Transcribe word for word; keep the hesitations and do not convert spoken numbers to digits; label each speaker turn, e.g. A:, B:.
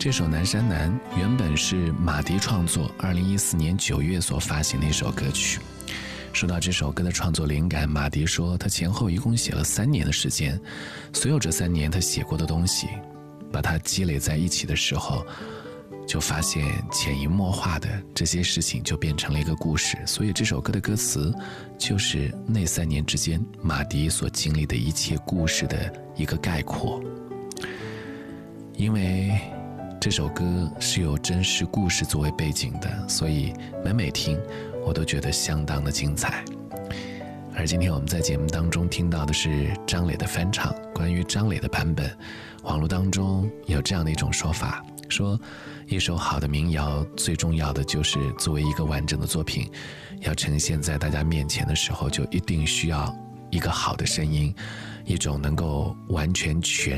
A: 这首《南山南》原本是马迪创作，二零一四年九月所发行的一首歌曲。说到这首歌的创作灵感，马迪说他前后一共写了三年的时间，所有这三年他写过的东西，把它积累在一起的时候，就发现潜移默化的这些事情就变成了一个故事。所以这首歌的歌词就是那三年之间马迪所经历的一切故事的一个概括。因为这首歌是有真实故事作为背景的，所以每每听我都觉得相当的精彩。而今天我们在节目当中听到的是张磊的翻唱。关于张磊的版本，网络当中有这样的一种说法，说一首好的民谣最重要的就是作为一个完整的作品要呈现在大家面前的时候，就一定需要一个好的声音，一种能够完全全